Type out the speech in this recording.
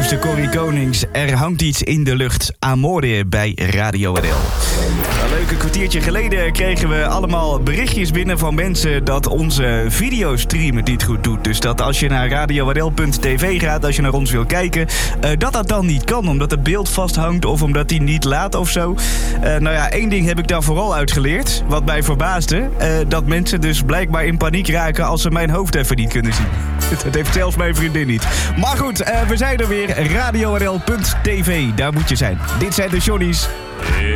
luister Corrie Konings. Er hangt iets in de lucht. Amore bij Radio RL. Een leuke kwartiertje geleden kregen we allemaal berichtjes binnen van mensen dat onze videostream het niet goed doet. Dus dat als je naar radiorl.tv gaat, als je naar ons wil kijken, dat dan niet kan. Omdat het beeld vasthangt of omdat hij niet laat of zo. Één ding heb ik daar vooral uitgeleerd. Wat mij verbaasde. Dat mensen dus blijkbaar in paniek raken als ze mijn hoofd even niet kunnen zien. Dat heeft zelfs mijn vriendin niet. Maar goed, we zijn er weer. radiorl.tv, daar moet je zijn. Dit zijn de Johnny's.